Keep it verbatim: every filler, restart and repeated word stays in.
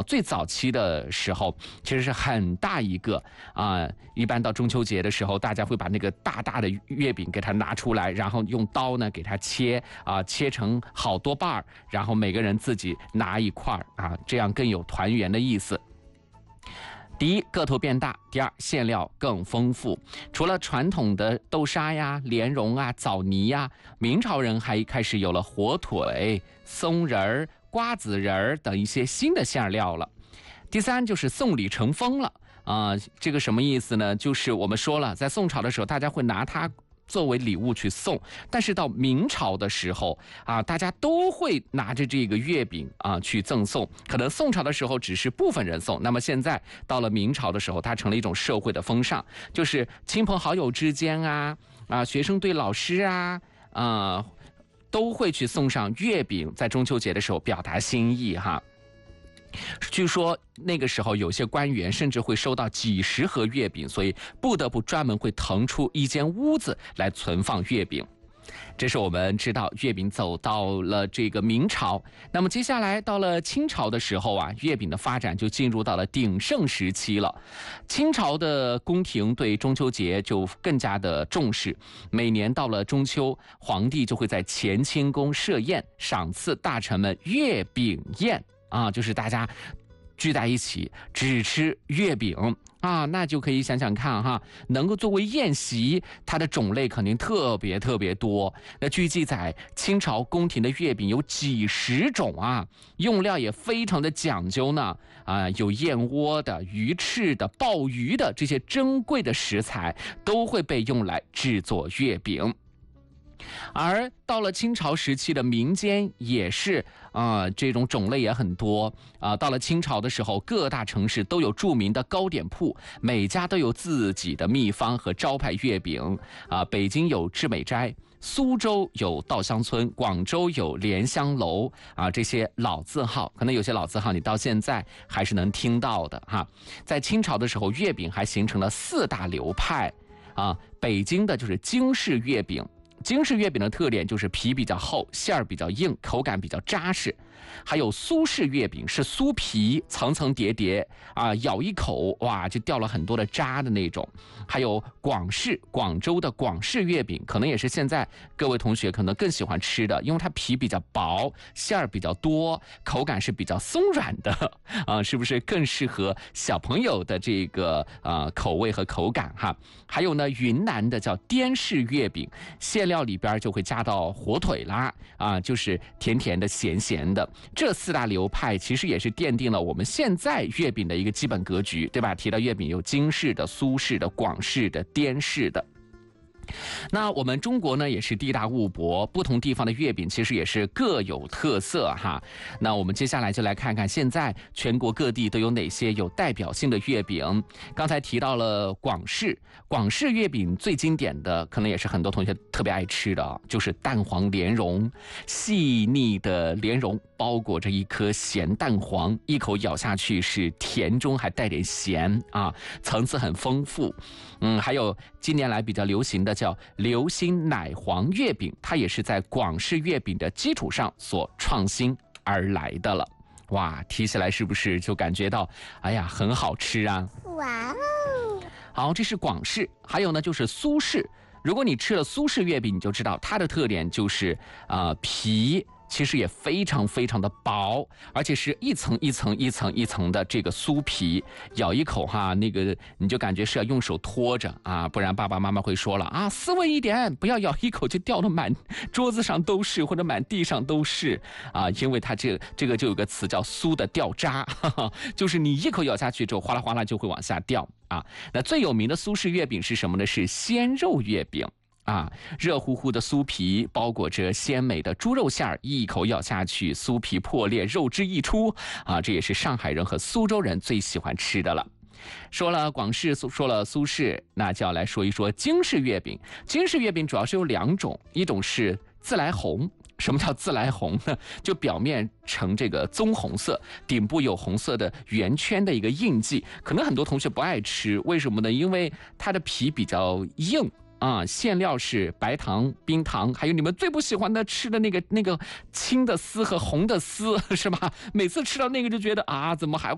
最早期的时候其实是很大一个啊、呃，一般到中秋节的时候，大家会把那个大大的月饼给它拿出来，然后用刀呢给它切啊、呃，切成好多瓣，然后每个人自己拿一块啊，这样更有团圆的意思。第一，个头变大；第二，馅料更丰富。除了传统的豆沙呀、莲蓉啊、枣泥呀，明朝人还开始有了火腿、松仁儿、瓜子仁儿等一些新的馅料了。第三，就是送礼成风了啊、呃，这个什么意思呢？就是我们说了，在宋朝的时候，大家会拿它作为礼物去送，但是到明朝的时候啊，大家都会拿着这个月饼啊去赠送。可能宋朝的时候只是部分人送，那么现在到了明朝的时候，它成了一种社会的风尚，就是亲朋好友之间啊啊，学生对老师啊啊，都会去送上月饼，在中秋节的时候表达心意哈。据说那个时候有些官员甚至会收到几十盒月饼，所以不得不专门会腾出一间屋子来存放月饼。这是我们知道月饼走到了这个明朝。那么接下来到了清朝的时候啊，月饼的发展就进入到了鼎盛时期了。清朝的宫廷对中秋节就更加的重视，每年到了中秋，皇帝就会在乾清宫设宴，赏赐大臣们月饼宴啊，就是大家聚在一起只吃月饼啊，那就可以想想看哈，能够作为宴席，它的种类肯定特别特别多。那据记载，清朝宫廷的月饼有几十种啊，用料也非常的讲究呢啊，有燕窝的、鱼翅的、鲍鱼的，这些珍贵的食材都会被用来制作月饼。而到了清朝时期的民间也是啊、呃，这种种类也很多啊、呃。到了清朝的时候，各大城市都有著名的糕点铺，每家都有自己的秘方和招牌月饼啊、呃。北京有知美斋，苏州有稻香村，广州有莲香楼啊、呃，这些老字号，可能有些老字号你到现在还是能听到的哈。在清朝的时候，月饼还形成了四大流派啊。北京的就是京式月饼。京式月饼的特点就是皮比较厚，馅儿比较硬，口感比较扎实。还有苏式月饼，是酥皮层层叠叠啊，咬一口哇就掉了很多的渣的那种。还有广式，广州的广式月饼，可能也是现在各位同学可能更喜欢吃的，因为它皮比较薄，馅儿比较多，口感是比较松软的啊，是不是更适合小朋友的这个啊口味和口感哈？还有呢，云南的叫滇式月饼，馅料里边就会加到火腿啦啊，就是甜甜的、咸咸的。这四大流派其实也是奠定了我们现在月饼的一个基本格局，对吧？提到月饼有京式的、苏式的、广式的、滇式的。那我们中国呢也是地大物博，不同地方的月饼其实也是各有特色哈。那我们接下来就来看看现在全国各地都有哪些有代表性的月饼。刚才提到了广式，广式月饼最经典的可能也是很多同学特别爱吃的，就是蛋黄莲蓉。细腻的莲蓉包裹着一颗咸蛋黄，一口咬下去是甜中还带点咸啊，层次很丰富。嗯，还有近年来比较流行的叫流心奶黄月饼，它也是在广式月饼的基础上所创新而来的了。哇，提起来是不是就感觉到哎呀很好吃啊？哇哦！好，这是广式。还有呢就是苏式，如果你吃了苏式月饼，你就知道它的特点就是啊、呃、皮其实也非常非常的薄，而且是一层一层一层一层的这个酥皮，咬一口哈，那个你就感觉是要用手托着啊，不然爸爸妈妈会说了啊，斯文一点，不要咬一口就掉得满桌子上都是或者满地上都是啊，因为它这个这个就有个词叫酥的掉渣，哈哈，就是你一口咬下去之后哗啦哗啦就会往下掉啊。那最有名的苏式月饼是什么呢？是鲜肉月饼。啊，热乎乎的酥皮包裹着鲜美的猪肉馅儿，一口咬下去，酥皮破裂，肉汁溢出啊！这也是上海人和苏州人最喜欢吃的了。说了广式，说了苏式，那就要来说一说京式月饼。京式月饼主要是有两种，一种是自来红。什么叫自来红呢？就表面呈这个棕红色，顶部有红色的圆圈的一个印记。可能很多同学不爱吃，为什么呢？因为它的皮比较硬。啊，馅料是白糖、冰糖，还有你们最不喜欢的吃的那个那个青的丝和红的丝，是吧？每次吃到那个就觉得啊，怎么还